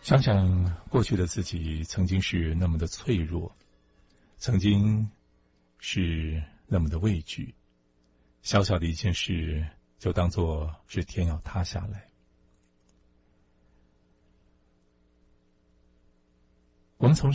想想过去的自己曾经是那么的脆弱，曾经是那么的畏惧，小小的一件事就当作是天要塌下来。我们从